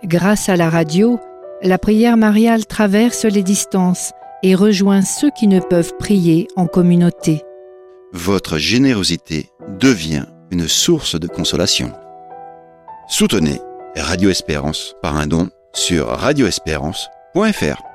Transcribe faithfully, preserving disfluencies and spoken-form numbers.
Grâce à la radio, la prière mariale traverse les distances et rejoint ceux qui ne peuvent prier en communauté. Votre générosité devient une source de consolation. Soutenez Radio Espérance par un don sur radio espérance point f r.